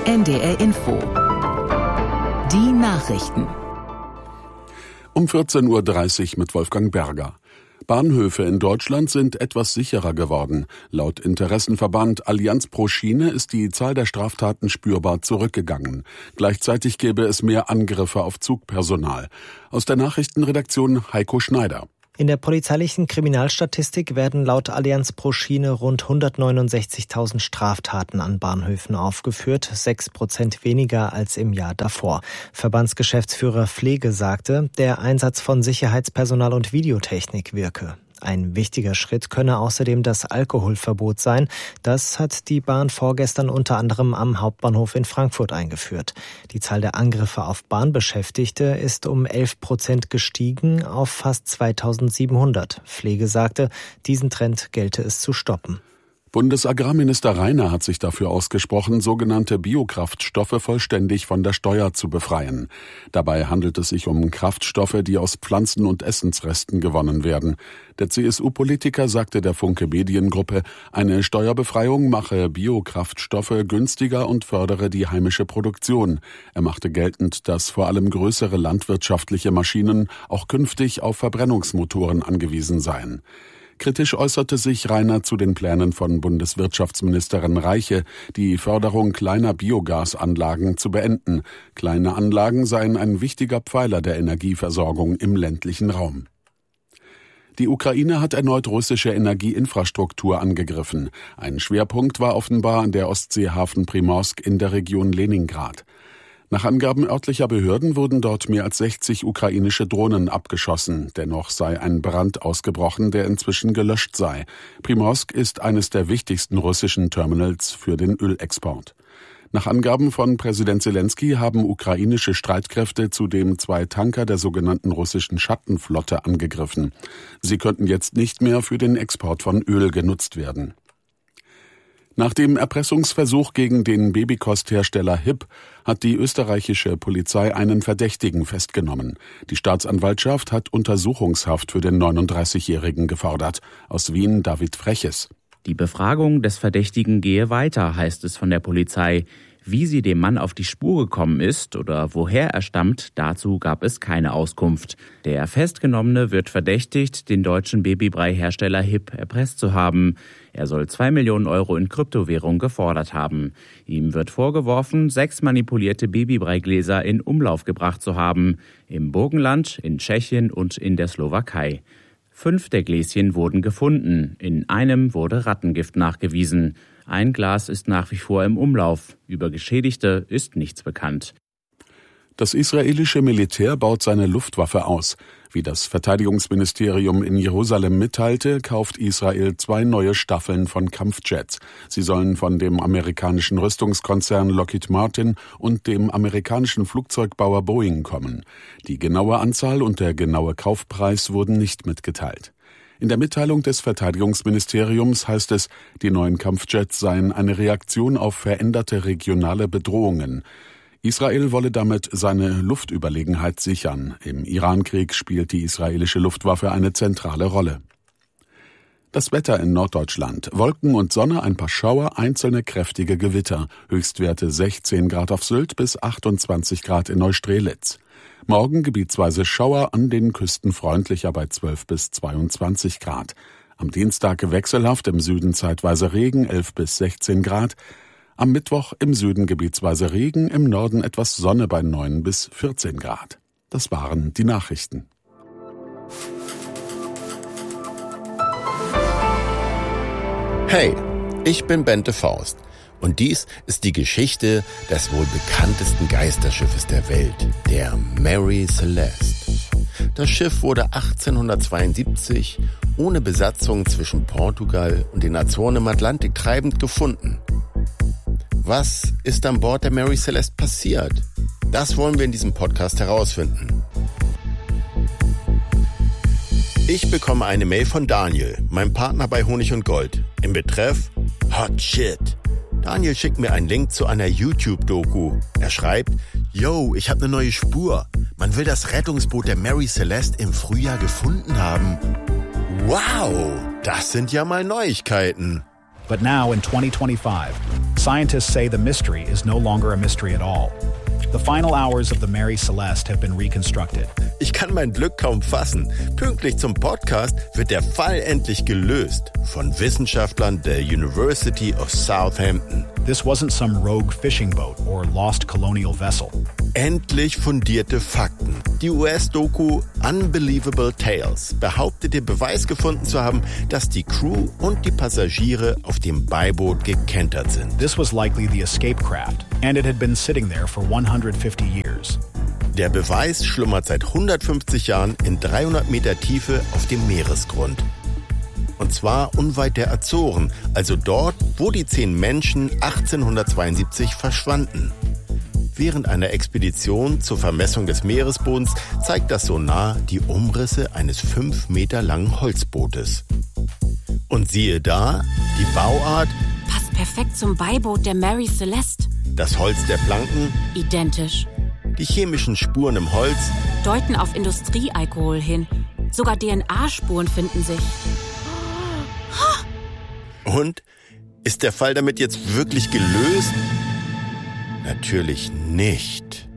NDR Info. Die Nachrichten. Um 14.30 Uhr mit Wolfgang Berger. Bahnhöfe in Deutschland sind etwas sicherer geworden. Laut Interessenverband Allianz pro Schiene ist die Zahl der Straftaten spürbar zurückgegangen. Gleichzeitig gäbe es mehr Angriffe auf Zugpersonal. Aus der Nachrichtenredaktion Heiko Schneider. In der polizeilichen Kriminalstatistik werden laut Allianz pro Schiene rund 169.000 Straftaten an Bahnhöfen aufgeführt, 6% weniger als im Jahr davor. Verbandsgeschäftsführer Pflege sagte, der Einsatz von Sicherheitspersonal und Videotechnik wirke. Ein wichtiger Schritt könne außerdem das Alkoholverbot sein. Das hat die Bahn vorgestern unter anderem am Hauptbahnhof in Frankfurt eingeführt. Die Zahl der Angriffe auf Bahnbeschäftigte ist um 11% gestiegen auf fast 2.700. Pflege sagte, diesen Trend gelte es zu stoppen. Bundesagrarminister Reiner hat sich dafür ausgesprochen, sogenannte Biokraftstoffe vollständig von der Steuer zu befreien. Dabei handelt es sich um Kraftstoffe, die aus Pflanzen- und Essensresten gewonnen werden. Der CSU-Politiker sagte der Funke Mediengruppe, eine Steuerbefreiung mache Biokraftstoffe günstiger und fördere die heimische Produktion. Er machte geltend, dass vor allem größere landwirtschaftliche Maschinen auch künftig auf Verbrennungsmotoren angewiesen seien. Kritisch äußerte sich Reiner zu den Plänen von Bundeswirtschaftsministerin Reiche, die Förderung kleiner Biogasanlagen zu beenden. Kleine Anlagen seien ein wichtiger Pfeiler der Energieversorgung im ländlichen Raum. Die Ukraine hat erneut russische Energieinfrastruktur angegriffen. Ein Schwerpunkt war offenbar der Ostseehafen Primorsk in der Region Leningrad. Nach Angaben örtlicher Behörden wurden dort mehr als 60 ukrainische Drohnen abgeschossen. Dennoch sei ein Brand ausgebrochen, der inzwischen gelöscht sei. Primorsk ist eines der wichtigsten russischen Terminals für den Ölexport. Nach Angaben von Präsident Selenskyj haben ukrainische Streitkräfte zudem 2 Tanker der sogenannten russischen Schattenflotte angegriffen. Sie könnten jetzt nicht mehr für den Export von Öl genutzt werden. Nach dem Erpressungsversuch gegen den Babykosthersteller HIP hat die österreichische Polizei einen Verdächtigen festgenommen. Die Staatsanwaltschaft hat Untersuchungshaft für den 39-Jährigen gefordert. Aus Wien David Freches. Die Befragung des Verdächtigen gehe weiter, heißt es von der Polizei. Wie sie dem Mann auf die Spur gekommen ist oder woher er stammt, dazu gab es keine Auskunft. Der Festgenommene wird verdächtigt, den deutschen Babybrei-Hersteller HIP erpresst zu haben. Er soll 2 Millionen Euro in Kryptowährung gefordert haben. Ihm wird vorgeworfen, 6 manipulierte Babybreigläser in Umlauf gebracht zu haben. Im Burgenland, in Tschechien und in der Slowakei. 5 der Gläschen wurden gefunden. In einem wurde Rattengift nachgewiesen. Ein Glas ist nach wie vor im Umlauf. Über Geschädigte ist nichts bekannt. Das israelische Militär baut seine Luftwaffe aus. Wie das Verteidigungsministerium in Jerusalem mitteilte, kauft Israel 2 neue Staffeln von Kampfjets. Sie sollen von dem amerikanischen Rüstungskonzern Lockheed Martin und dem amerikanischen Flugzeugbauer Boeing kommen. Die genaue Anzahl und der genaue Kaufpreis wurden nicht mitgeteilt. In der Mitteilung des Verteidigungsministeriums heißt es, die neuen Kampfjets seien eine Reaktion auf veränderte regionale Bedrohungen. Israel wolle damit seine Luftüberlegenheit sichern. Im Irankrieg spielt die israelische Luftwaffe eine zentrale Rolle. Das Wetter in Norddeutschland. Wolken und Sonne, ein paar Schauer, einzelne kräftige Gewitter. Höchstwerte 16 Grad auf Sylt bis 28 Grad in Neustrelitz. Morgen gebietsweise Schauer, an den Küsten freundlicher bei 12 bis 22 Grad. Am Dienstag wechselhaft, im Süden zeitweise Regen, 11 bis 16 Grad. Am Mittwoch im Süden gebietsweise Regen, im Norden etwas Sonne bei 9 bis 14 Grad. Das waren die Nachrichten. Hey, ich bin Bente Faust. Und dies ist die Geschichte des wohl bekanntesten Geisterschiffes der Welt, der Mary Celeste. Das Schiff wurde 1872 ohne Besatzung zwischen Portugal und den Azoren im Atlantik treibend gefunden. Was ist an Bord der Mary Celeste passiert? Das wollen wir in diesem Podcast herausfinden. Ich bekomme eine Mail von Daniel, meinem Partner bei Honig und Gold, im Betreff Hot Shit. Daniel schickt mir einen Link zu einer YouTube-Doku. Er schreibt, yo, ich habe eine neue Spur. Man will das Rettungsboot der Mary Celeste im Frühjahr gefunden haben. Wow, das sind ja mal Neuigkeiten. But now in 2025, Scientists say the mystery is no longer a mystery at all. The final hours of the Mary Celeste have been reconstructed. Ich kann mein Glück kaum fassen. Pünktlich zum Podcast wird der Fall endlich gelöst von Wissenschaftlern der University of Southampton. This wasn't some rogue fishing boat or lost colonial vessel. Endlich fundierte Fakten. Die US-Doku Unbelievable Tales behauptet, den Beweis gefunden zu haben, dass die Crew und die Passagiere auf dem Beiboot gekentert sind. This was likely the escape craft, and it had been sitting there for 150 years. Der Beweis schlummert seit 150 Jahren in 300 Meter Tiefe auf dem Meeresgrund. Und zwar unweit der Azoren, also dort, wo die 10 Menschen 1872 verschwanden. Während einer Expedition zur Vermessung des Meeresbodens zeigt das Sonar die Umrisse eines 5 Meter langen Holzbootes. Und siehe da, die Bauart passt perfekt zum Beiboot der Mary Celeste. Das Holz der Planken Identisch. Die chemischen Spuren im Holz Deuten auf Industriealkohol hin. Sogar DNA-Spuren finden sich. Und? Ist der Fall damit jetzt wirklich gelöst? Natürlich nicht.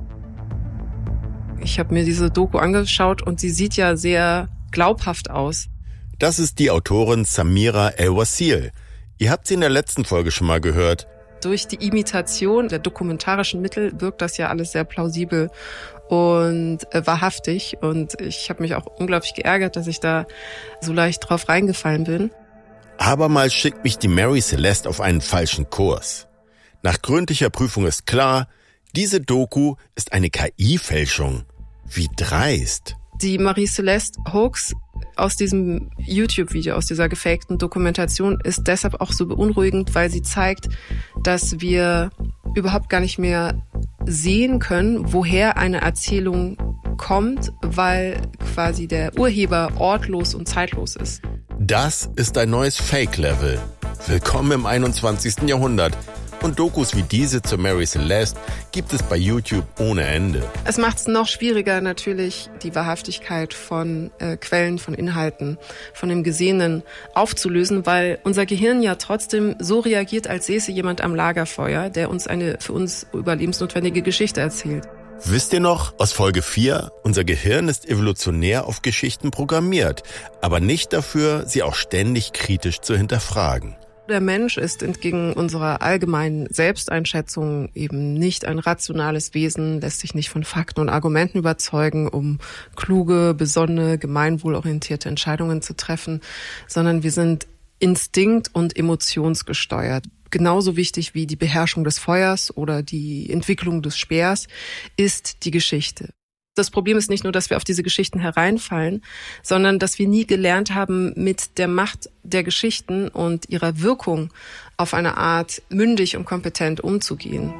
Ich habe mir diese Doku angeschaut und sie sieht ja sehr glaubhaft aus. Das ist die Autorin Samira El-Wassil. Ihr habt sie in der letzten Folge schon mal gehört. Durch die Imitation der dokumentarischen Mittel wirkt das ja alles sehr plausibel und wahrhaftig. Und ich habe mich auch unglaublich geärgert, dass ich da so leicht drauf reingefallen bin. Abermals schickt mich die Mary Celeste auf einen falschen Kurs. Nach gründlicher Prüfung ist klar, diese Doku ist eine KI-Fälschung. Wie dreist. Die Marie Celeste Hoax aus diesem YouTube-Video, aus dieser gefakten Dokumentation ist deshalb auch so beunruhigend, weil sie zeigt, dass wir überhaupt gar nicht mehr sehen können, woher eine Erzählung kommt, weil quasi der Urheber ortlos und zeitlos ist. Das ist ein neues Fake-Level. Willkommen im 21. Jahrhundert. Und Dokus wie diese zur Mary Celeste gibt es bei YouTube ohne Ende. Es macht es noch schwieriger, natürlich die Wahrhaftigkeit von Quellen, von Inhalten, von dem Gesehenen aufzulösen, weil unser Gehirn ja trotzdem so reagiert, als säße jemand am Lagerfeuer, der uns eine für uns überlebensnotwendige Geschichte erzählt. Wisst ihr noch, aus Folge 4, unser Gehirn ist evolutionär auf Geschichten programmiert, aber nicht dafür, sie auch ständig kritisch zu hinterfragen. Der Mensch ist entgegen unserer allgemeinen Selbsteinschätzung eben nicht ein rationales Wesen, lässt sich nicht von Fakten und Argumenten überzeugen, um kluge, besonnene, gemeinwohlorientierte Entscheidungen zu treffen, sondern wir sind instinkt- und emotionsgesteuert. Genauso wichtig wie die Beherrschung des Feuers oder die Entwicklung des Speers ist die Geschichte. Das Problem ist nicht nur, dass wir auf diese Geschichten hereinfallen, sondern dass wir nie gelernt haben, mit der Macht der Geschichten und ihrer Wirkung auf eine Art mündig und kompetent umzugehen.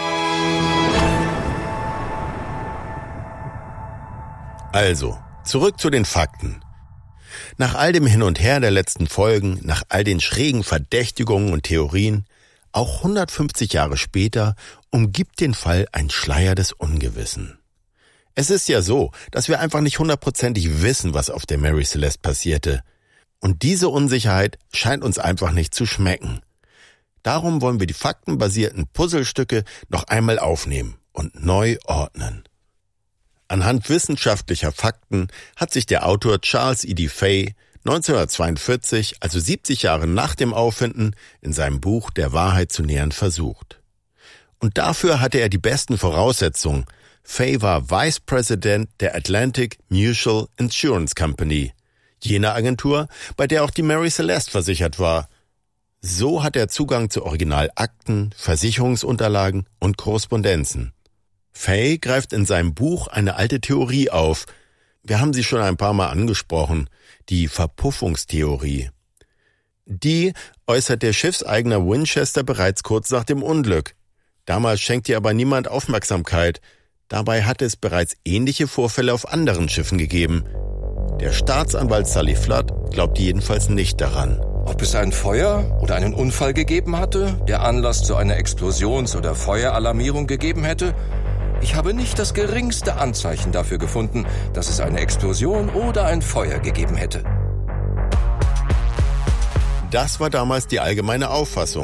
Also, zurück zu den Fakten. Nach all dem Hin und Her der letzten Folgen, nach all den schrägen Verdächtigungen und Theorien, auch 150 Jahre später, umgibt den Fall ein Schleier des Ungewissen. Es ist ja so, dass wir einfach nicht 100%ig wissen, was auf der Mary Celeste passierte. Und diese Unsicherheit scheint uns einfach nicht zu schmecken. Darum wollen wir die faktenbasierten Puzzlestücke noch einmal aufnehmen und neu ordnen. Anhand wissenschaftlicher Fakten hat sich der Autor Charles E.D. Fay 1942, also 70 Jahre nach dem Auffinden, in seinem Buch Der Wahrheit zu nähern versucht. Und dafür hatte er die besten Voraussetzungen. Fay war Vice President der Atlantic Mutual Insurance Company, jener Agentur, bei der auch die Mary Celeste versichert war. So hat er Zugang zu Originalakten, Versicherungsunterlagen und Korrespondenzen. Fay greift in seinem Buch eine alte Theorie auf. Wir haben sie schon ein paar Mal angesprochen, die Verpuffungstheorie. Die äußert der Schiffseigner Winchester bereits kurz nach dem Unglück. Damals schenkte ihr aber niemand Aufmerksamkeit. Dabei hatte es bereits ähnliche Vorfälle auf anderen Schiffen gegeben. Der Staatsanwalt Sully Flood glaubt jedenfalls nicht daran. Ob es ein Feuer oder einen Unfall gegeben hatte, der Anlass zu einer Explosions- oder Feueralarmierung gegeben hätte? Ich habe nicht das geringste Anzeichen dafür gefunden, dass es eine Explosion oder ein Feuer gegeben hätte. Das war damals die allgemeine Auffassung.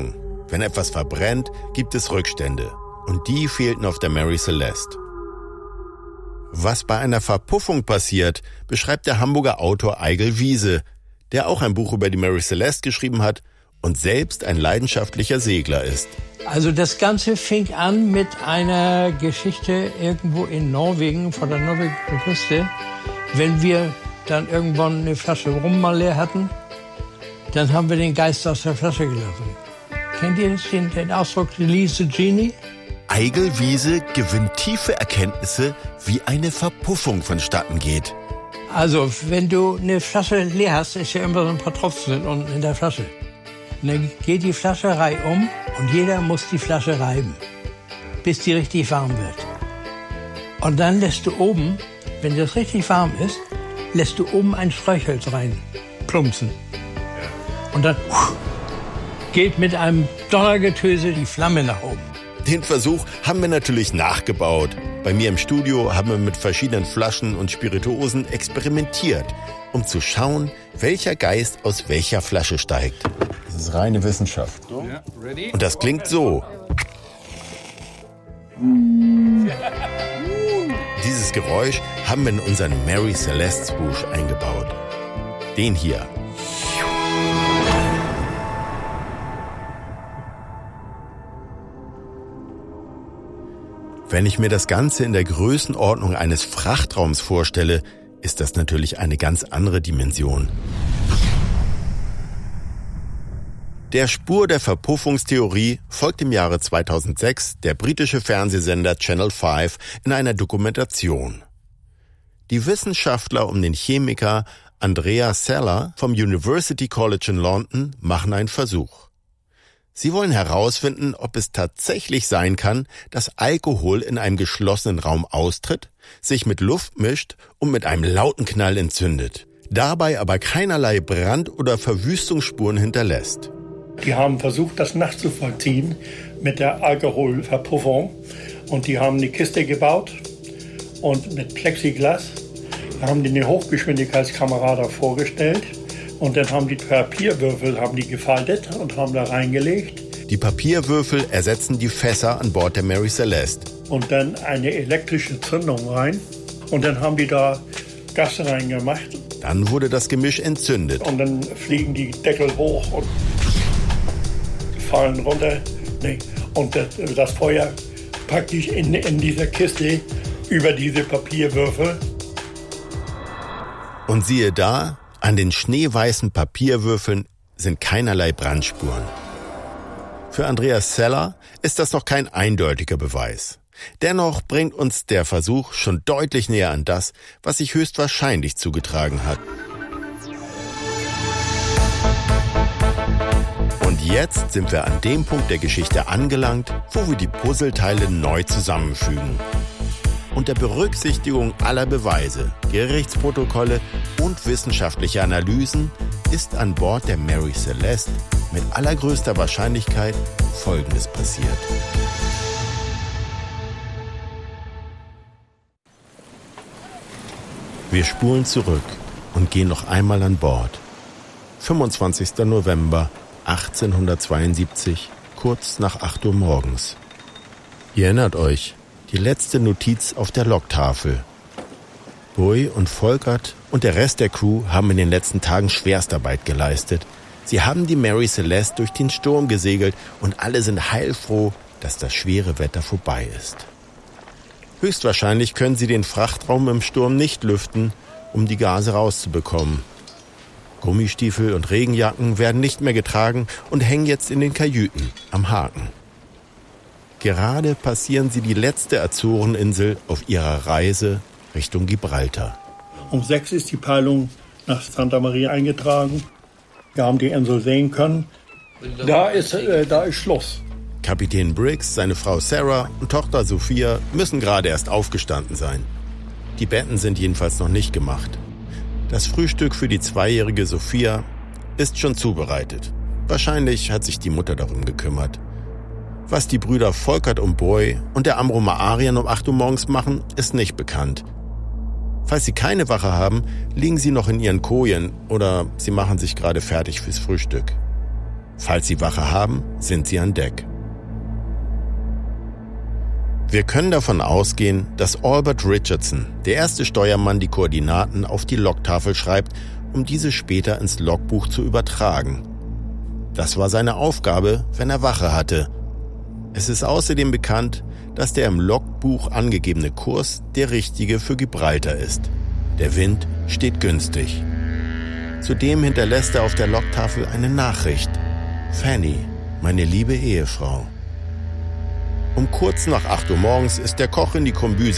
Wenn etwas verbrennt, gibt es Rückstände. Und die fehlten auf der Mary Celeste. Was bei einer Verpuffung passiert, beschreibt der Hamburger Autor Eigel Wiese, der auch ein Buch über die Mary Celeste geschrieben hat und selbst ein leidenschaftlicher Segler ist. Also das Ganze fing an mit einer Geschichte irgendwo in Norwegen, vor der norwegischen Küste. Wenn wir dann irgendwann eine Flasche Rum mal leer hatten, dann haben wir den Geist aus der Flasche gelassen. Kennt ihr das, den Ausdruck Release the Genie? Eigel Wiese gewinnt tiefe Erkenntnisse, wie eine Verpuffung vonstatten geht. Also, wenn du eine Flasche leer hast, ist ja immer so ein paar Tropfen unten in der Flasche. Und dann geht die Flasche reihum und jeder muss die Flasche reiben, bis die richtig warm wird. Und dann lässt du oben, wenn das richtig warm ist, lässt du oben ein Streichholz rein plumpsen. Und dann geht mit einem Donnergetöse die Flamme nach oben. Den Versuch haben wir natürlich nachgebaut. Bei mir im Studio haben wir mit verschiedenen Flaschen und Spirituosen experimentiert, um zu schauen, welcher Geist aus welcher Flasche steigt. Das ist reine Wissenschaft. Und das klingt so. Dieses Geräusch haben wir in unseren Mary Celeste Swoosh eingebaut. Den hier. Wenn ich mir das Ganze in der Größenordnung eines Frachtraums vorstelle, ist das natürlich eine ganz andere Dimension. Der Spur der Verpuffungstheorie folgt im Jahre 2006 der britische Fernsehsender Channel 5 in einer Dokumentation. Die Wissenschaftler um den Chemiker Andrea Seller vom University College in London machen einen Versuch. Sie wollen herausfinden, ob es tatsächlich sein kann, dass Alkohol in einem geschlossenen Raum austritt, sich mit Luft mischt und mit einem lauten Knall entzündet, dabei aber keinerlei Brand- oder Verwüstungsspuren hinterlässt. Die haben versucht, das nachzuvollziehen mit der Alkoholverpuffung. Und die haben eine Kiste gebaut und mit Plexiglas haben die eine Hochgeschwindigkeitskamera davor gestellt. Und dann haben die Papierwürfel gefaltet und haben da reingelegt. Die Papierwürfel ersetzen die Fässer an Bord der Mary Celeste. Und dann eine elektrische Zündung rein. Und dann haben die da Gas reingemacht. Dann wurde das Gemisch entzündet. Und dann fliegen die Deckel hoch und fallen runter. Und das Feuer praktisch in dieser Kiste über diese Papierwürfel. Und siehe da, an den schneeweißen Papierwürfeln sind keinerlei Brandspuren. Für Andreas Seller ist das noch kein eindeutiger Beweis. Dennoch bringt uns der Versuch schon deutlich näher an das, was sich höchstwahrscheinlich zugetragen hat. Und jetzt sind wir an dem Punkt der Geschichte angelangt, wo wir die Puzzleteile neu zusammenfügen. Unter Berücksichtigung aller Beweise, Gerichtsprotokolle und wissenschaftlicher Analysen ist an Bord der Mary Celeste mit allergrößter Wahrscheinlichkeit Folgendes passiert. Wir spulen zurück und gehen noch einmal an Bord. 25. November 1872, kurz nach 8 Uhr morgens. Ihr erinnert euch, die letzte Notiz auf der Logtafel. Boy und Volkert und der Rest der Crew haben in den letzten Tagen Schwerstarbeit geleistet. Sie haben die Mary Celeste durch den Sturm gesegelt und alle sind heilfroh, dass das schwere Wetter vorbei ist. Höchstwahrscheinlich können sie den Frachtraum im Sturm nicht lüften, um die Gase rauszubekommen. Gummistiefel und Regenjacken werden nicht mehr getragen und hängen jetzt in den Kajüten am Haken. Gerade passieren sie die letzte Azoreninsel auf ihrer Reise Richtung Gibraltar. Um 6 ist die Peilung nach Santa Maria eingetragen. Wir haben die Insel sehen können. Da ist Schluss. Kapitän Briggs, seine Frau Sarah und Tochter Sophia müssen gerade erst aufgestanden sein. Die Betten sind jedenfalls noch nicht gemacht. Das Frühstück für die 2-jährige Sophia ist schon zubereitet. Wahrscheinlich hat sich die Mutter darum gekümmert. Was die Brüder Volkert und Boy und der Amro Maarian um 8 Uhr morgens machen, ist nicht bekannt. Falls sie keine Wache haben, liegen sie noch in ihren Kojen oder sie machen sich gerade fertig fürs Frühstück. Falls Sie Wache haben, sind Sie an Deck. Wir können davon ausgehen, dass Albert Richardson, der erste Steuermann, die Koordinaten auf die Logtafel schreibt, um diese später ins Logbuch zu übertragen. Das war seine Aufgabe, wenn er Wache hatte. Es ist außerdem bekannt, dass der im Logbuch angegebene Kurs der richtige für Gibraltar ist. Der Wind steht günstig. Zudem hinterlässt er auf der Logtafel eine Nachricht. Fanny, meine liebe Ehefrau. Um kurz nach 8 Uhr morgens ist der Koch in die Kombüse